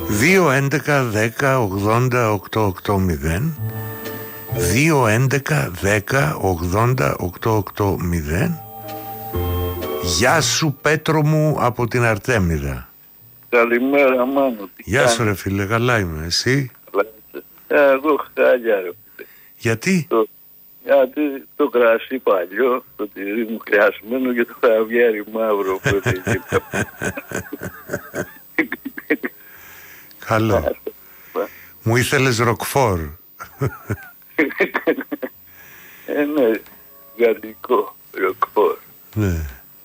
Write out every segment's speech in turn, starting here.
2-11-10-80-880. 2-11-10-80-880. Γεια σου Πέτρο μου από την Αρτέμιδα. Καλημέρα Μάνο. Γεια σου ρε φίλε, καλά είμαι, εσύ? Εγώ χάλια ρε. Γιατί? Γιατί το κρασί παλιό, το τυρί μου κρασμένο και το χαβιάρι μαύρο που έφυγε. Καλό. Μου ήθελες ροκφόρ. Ναι, γαλλικό ροκφόρ. Ναι.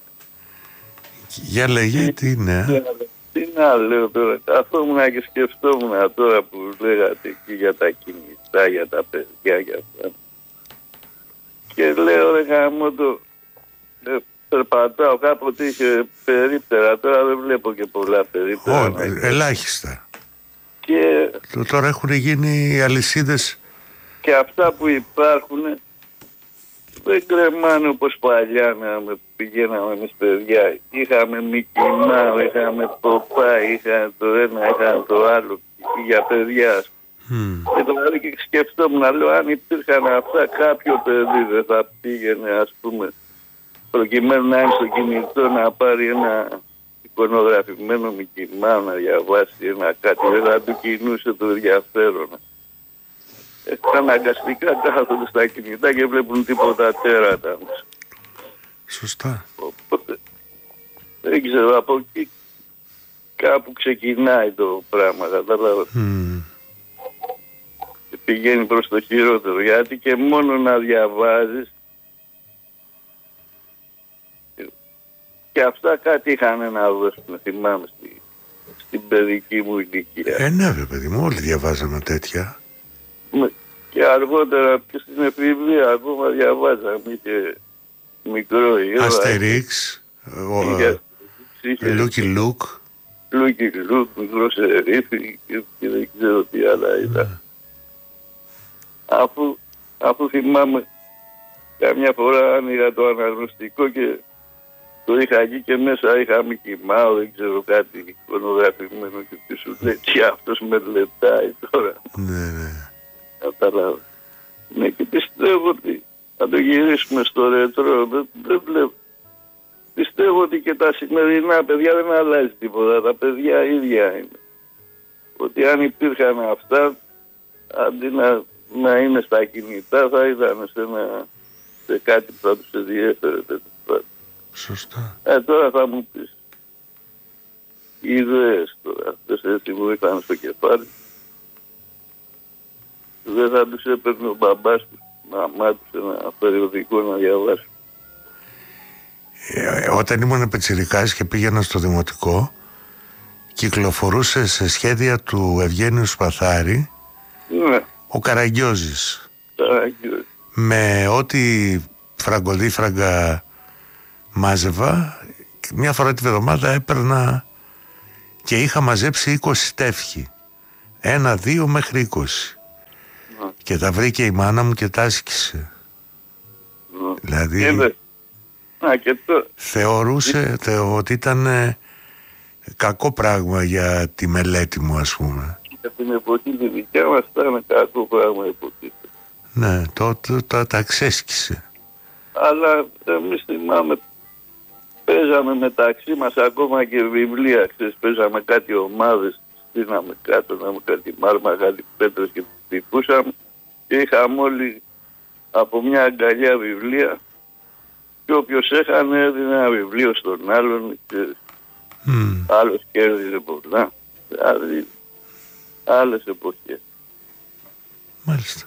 Για λέγε, τι είναι? Τι να λέω τώρα, καθόμουν και σκεφτόμουν τώρα που λέγατε εκεί για τα κινητά, για τα παιδιά, για αυτά. Και λέω ρε γάμο το, περπατάω, κάποτε είχε περίπτερα, τώρα δεν βλέπω και πολλά περίπτερα. Ελάχιστα. Και τώρα έχουν γίνει αλυσίδες. Και αυτά που υπάρχουν δεν κρεμάνε όπως παλιά να πηγαίναμε εμείς παιδιά. Είχαμε Μικιμάου, είχαμε Ποπάι, είχαμε το ένα, είχαμε το άλλο για παιδιά. Και τώρα και σκεφτόμουν, λέω, αν υπήρχαν αυτά, κάποιο παιδί δεν θα πήγαινε, ας πούμε, προκειμένου να είναι στο κινητό να πάρει ένα εικονογραφημένο Μικιμάου να διαβάσει ένα κάτι, δεν θα του κινούσε το ενδιαφέρον. Αναγκαστικά κάθονται στα κινητά και βλέπουν τίποτα τέρατα. Σωστά. Οπότε δεν ξέρω, από εκεί κάπου ξεκινάει το πράγμα, κατάλαβα. Και πηγαίνει προς το χειρότερο, γιατί και μόνο να διαβάζεις και αυτά κάτι είχαν να δώσουν, θυμάμαι στην παιδική μου ηλικία. Ναι βέβαια παιδί μου, όλοι διαβάζαμε τέτοια. Και αργότερα και στην εφηβεία ακόμα διαβάζαμε και μικρό ήρωα. Αστερίξ, Λούκι Λουκ. Λούκι Λουκ, μικρό Σερίφη και δεν ξέρω τι άλλα ήταν. Αφού θυμάμαι καμιά φορά άνοιγα το αναγνωστικό και το είχα εκεί και μέσα είχα Μικιμάου, δεν ξέρω κάτι εικονογραφημένο και τι σου λέει, τι αυτός μελετάει τώρα. Ναι. Καταλάβω. Ναι, και πιστεύω ότι θα το γυρίσουμε στο ρετρό. Δεν βλέπω. Πιστεύω ότι και τα σημερινά παιδιά δεν αλλάζει τίποτα. Τα παιδιά ίδια είναι. Ότι αν υπήρχαν αυτά, αντί να είναι στα κινητά, θα ήταν σε κάτι που θα τους ενδιέφερε. Σωστά. Τώρα θα μου πεις. Οι ιδέες τώρα, αυτές έτσι μου ήρθαν στο κεφάλι. Δεν θα τους έπαιρνε ο μπαμπάς τους, μαμά τους, ένα περιοδικό να διαβάσουν. Όταν ήμουν πετσιρικάς και πήγαινα στο δημοτικό, κυκλοφορούσε σε σχέδια του Ευγένιου Σπαθάρη, ναι, ο Καραγκιόζης. Με ό,τι φραγκοδίφραγκα μάζευα, μια φορά τη βδομάδα έπαιρνα και είχα μαζέψει 20 τεύχη. 1, 2 μέχρι 20. Και τα βρήκε η μάνα μου και τα άσκησε. Δηλαδή θεωρούσε ότι ήταν κακό πράγμα για τη μελέτη μου, ας πούμε. Για την εποχή τη δικιά μας ήταν κακό πράγμα υποτίθεται. Ναι, τότε τα ξέσκησε. Αλλά εμείς θυμάμαι, παίζαμε μεταξύ μας ακόμα και βιβλία, παίζαμε κάτι ομάδες, στείναμε κάτω, κάτι μάρμα, κάτι πέτρες και τυπούσαμε. Και είχαμε όλοι από μια αγκαλιά βιβλία και όποιος έχανε έδινε ένα βιβλίο στον άλλον και άλλος κέρδιζε πολλά. Δηλαδή άλλες εποχές. Μάλιστα.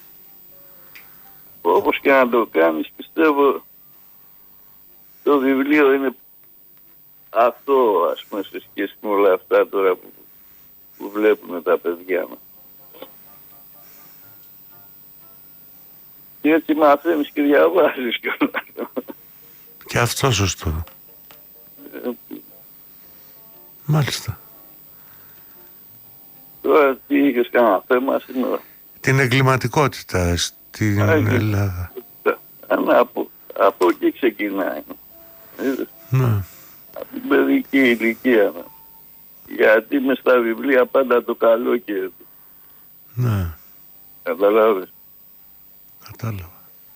Όπως και να το κάνεις, πιστεύω το βιβλίο είναι αυτό, ας πούμε, σε σχέση με όλα αυτά τώρα που βλέπουν τα παιδιά μας. Και έτσι μαθαίνεις και διαβάζεις κιόλας. Και αυτό σωστό. Μάλιστα. Τώρα τι είχες κανένα θέμα σήμερα? Την εγκληματικότητα στην Ελλάδα. Από εκεί ξεκινάει. Ναι. Από την παιδική ηλικία. Γιατί μες στα βιβλία πάντα το καλό και... Ναι. Καταλάβες. Κατάλαβα.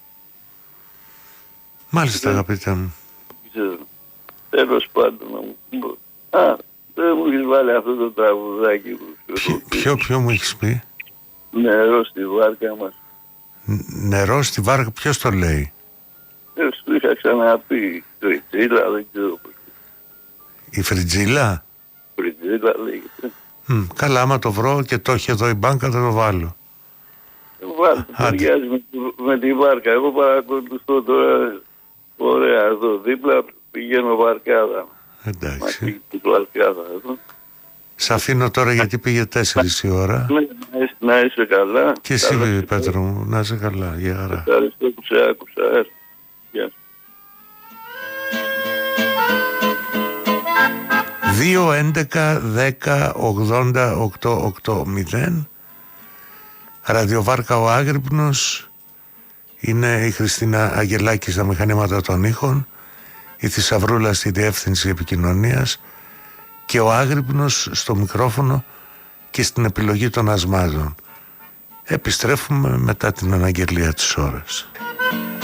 Μάλιστα, αγαπητέ μου. Ξέρω. Τέλος πάντων να μου πω. Α, δεν μου έχεις βάλει αυτό το τραγουδάκι που... Ποιο μου έχεις πει? Νερό στη βάρκα μας. Νερό στη βάρκα, ποιος το λέει? Σου είχα ξαναπεί. Φριτζίλα, δεν ξέρω πώς. Η Φριτζίλα? Φριτζίλα λέγεται. Καλά, άμα το βρω και το έχει εδώ η μπάνκα, θα το βάλω. Βάλτε, ταιριάζει με τη βάρκα. Εγώ παρακολουθώ τώρα, ωραία, εδώ δίπλα πηγαίνω βαρκάδα. Εντάξει. Βαρκάδα εδώ. Σ' αφήνω τώρα γιατί πήγε 4 η ώρα. Να είσαι καλά. Και εσύ, Πέτρο μου, να είσαι καλά. Γεια χαρά. Ευχαριστώ που σε άκουσα. Γεια σου. 2-11-10-80-880 Ραδιοβάρκα ο Άγρυπνος. Είναι η Χριστίνα Αγγελάκη στα μηχανήματα των ήχων, η Θησαυρούλα στη διεύθυνση επικοινωνίας και ο Άγρυπνος στο μικρόφωνο και στην επιλογή των ασμάζων. Επιστρέφουμε μετά την αναγγελία της ώρας.